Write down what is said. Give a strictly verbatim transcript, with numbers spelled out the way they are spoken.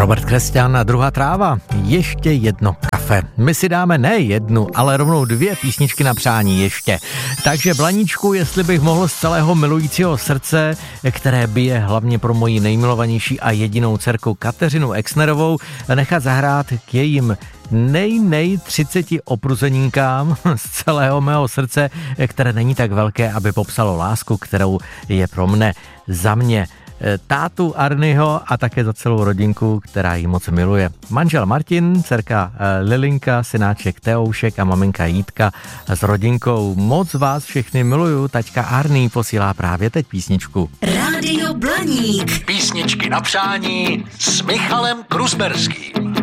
Robert Křesťan a Druhá tráva, ještě jedno kafe. My si dáme ne jednu, ale rovnou dvě písničky na přání ještě. Takže Blaníčku, jestli bych mohl z celého milujícího srdce, které bije hlavně pro moji nejmilovanější a jedinou dcerku Kateřinu Exnerovou, nechat zahrát k jejím nej, nej třiceti opruzenínkám z celého mého srdce, které není tak velké, aby popsalo lásku, kterou je pro mne, za mě, tátu Arnyho a také za celou rodinku, která ji moc miluje. Manžel Martin, dcerka Lilinka, synáček Teoušek a maminka Jítka s rodinkou. Moc vás všechny miluju, taťka Arný posílá právě teď písničku. Rádio Blaník. Písničky na přání s Michalem Krusberským.